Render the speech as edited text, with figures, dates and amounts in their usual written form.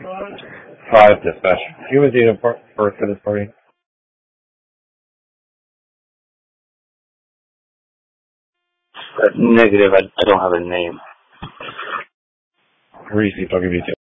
5 dispatch. Do you have a date of birth for this party? Negative. I don't have a name. Reese, I'll give you 2.